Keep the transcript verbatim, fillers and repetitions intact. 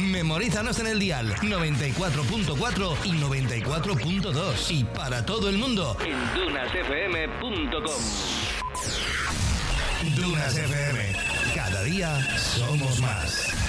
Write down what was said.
Memorízanos en el dial noventa y cuatro punto cuatro y noventa y cuatro punto dos. Y para todo el mundo en dunas f m punto com. Dunas F M. Cada día somos más.